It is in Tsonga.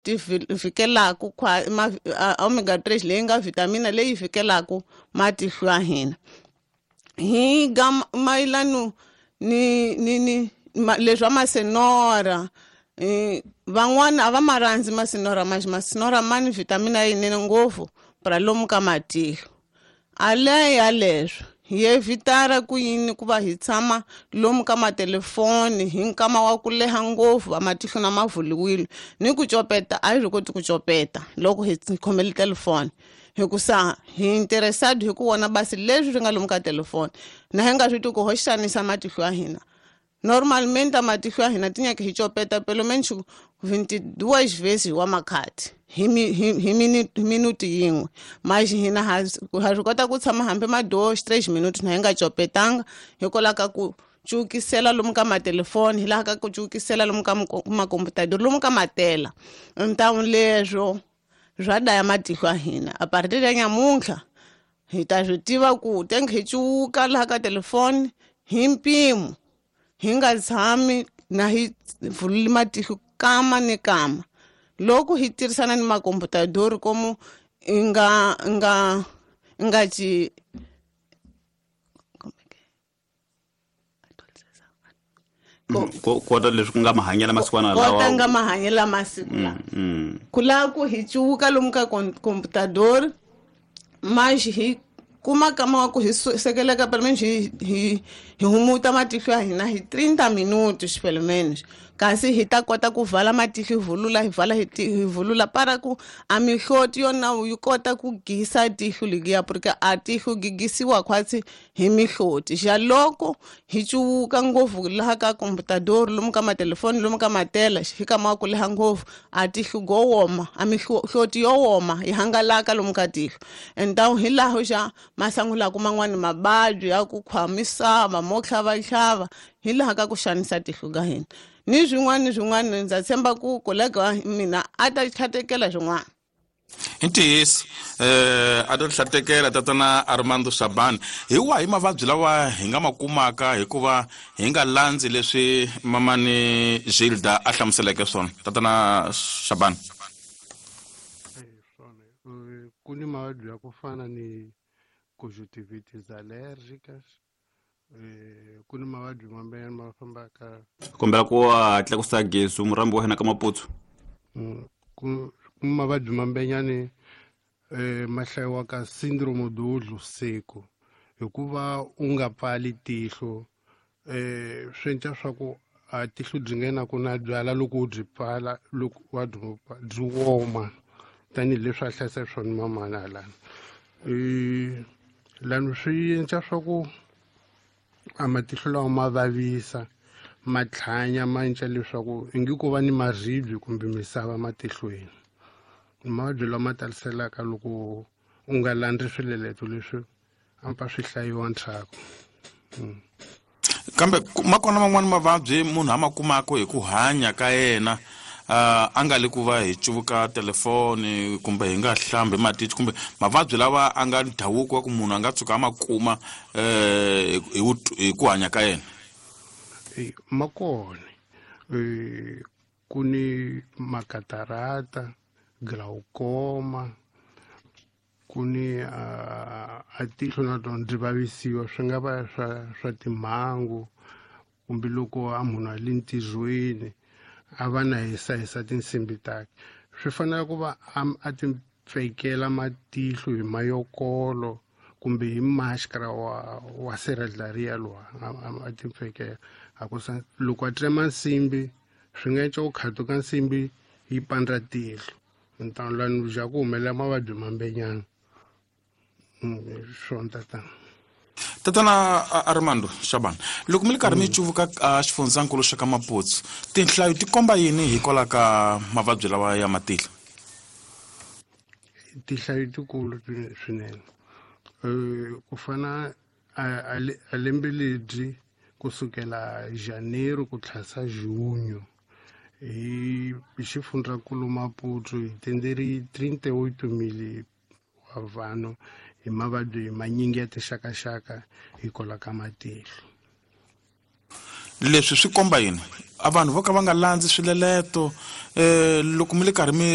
ti fikelaku omega 3 leyi nga vitamina leyi fikelaku matihlo ya hina. Hi ga mayelano ni leswi masenora van'wana a va ma rhandzi masenora mani vitamina yinene ngopfu para lomu ka matihlo. Aleya leswo hi vitara ku yini ku va hi tshama lomu ka matelefoni hi nkama wa ku leha ngopfu va matihlo na mavuliwile ni ku copeta a hi ri koti ku copeta loko hi khomele telefoni hikusa hi interesado hi ku vona basi leswi ri nga lomu ka telefoni na hi nga swi twi ku ho xanisa matihlo ya hina. Normalmente matihlo ya hina tinyake hi copeta pelomenchu 22 xivesi wa makhati hi minuti yin'we maji hina ha swi kota ku tshama hambi madoho 3 minuti na hi nga copetanga hikola ka ku cukisela lomu ka matelefoni hi laha ka ku cukisela lomu ka makomputador lomu ka matela ntawu leswo swa daya matihlo ya hina. A partir ya nyamuntlha hi ta swi tiva ku tenge hi cuka laha ka telefoni hi mpimo hi nga tshami na hi vulile matihlo kama ni kama. Loko hi tirhisana ni makomputador komu nga ci kota leswi nga mahanyela masikwana lawa kota nga mahanyela masiku kula ku hi cuka lomu ka komputador maji hi kuma kama wa ku hi sekeleka pelmenos hi humuta matihlo ya hina hi 30 minutos pelmenos kasi hi ta kota ku vala matihlo hi vala hi vulula para ku a mihloti yona yi kota ku gisa tihlo liya porque a tihlo gigisiwa khwatsi hi mihloti ja loko hi cuka ngopfu laha ka komputador lomu ka matelefoni lomu ka matela hi kama ku leha ngopfu a tihlo go woma a mihloti yo woma hi hangalaka lomu ka tihlo entawu hi laho ja masangula ku man'wani mabadyo ya ku khwamisava mo tlhava hi laha ka ku xanisa tihlo ka hina ni swin'wana ndza tshemba ku kolega mina a ta tlhatekela swin'wana. Intis a ta tlhatekela tatana Armando Shaban hi wahi mavabyi lawa hi nga makumaka hikuva hi nga landzi leswi mamani Gilda a hlamuseleke swona tatana Shaban. Kuni mavabyi ya ku fana ni conjunctivitis allergicas kuni mavabyi mambeyani ma fambaka kombela ku tlakusa gezi murambi wa hina ka maputsu. Ku mavabyi mambenyani ma hlayiwaka syndrome d'Odlo seco hikuva u nga pfali tihlo swi endla swa ku a tihlo byi nghena ku na byala loko u byi pfala loko wa byi woma tanihileswi a hlayisa swona mamana halani lani swi endla swa ku a matihlo lawa ma vavisa matlhanya ma endla leswaku i nge ko va ni maribye kumbe misava matihlweni. Mavabyi lama taliselaka loko u nga landzi swileleto leswi ampa swi hlayiwa nthyaku. Kambe makona man'wani mavabyi munhu a ma kumaka hi ku hanya ka yena a nga le ku va hi cuvuka telefoni kumbe hi nga hlambi matihlo kumbe mavabyi lawa a nga ndhavuko wa ku munhu a nga tshuka a ma kuma hi ku hanya ka yena. Makona kuni makatarata glaucoma kuni atihlo na tona byi vavisiwa swi nga va swa timhangu kumbe loko a munhu a le ntizweni a va na hisa tinsimbi take swi fanele ku va a ti pfekela matihlo hi mayokolo kumbe hi maxkara wa serelariya lowa a ti pfekela akusa loko a trema nsimbi swi nga endla ku khatuka nsimbi yi pandra tihlo ntangulani ja ku humelela mavabyi mambenyana swona tatana Armando Shaban loko mi ri karhi mi cuvuka xifundzankulu xa ka Maputsu tinhlayo ti komba yini hi kwala ka mavabyi lawa ya matihlo? Tinhlayo tikulu swinene ku fana a lembe lebyi kusukela Janeiro ku tlhasa Junyo hi xifundzankulu Maputsu hi tenderi 38,000 wa vanhu hi mavabyi manyingi ya tixakaxaka hi kola ka matihlo. Leswi swi komba yini a vanhu vo ka va nga landzi swileleto loko mi le karhi mi